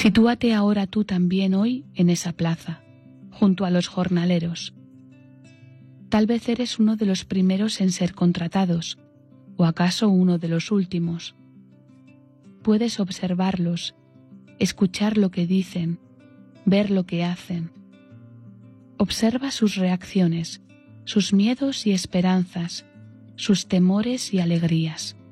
Sitúate ahora tú también hoy en esa plaza, junto a los jornaleros. Tal vez eres uno de los primeros en ser contratados, o acaso uno de los últimos. Puedes observarlos, escuchar lo que dicen, ver lo que hacen. Observa sus reacciones, sus miedos y esperanzas, sus temores y alegrías.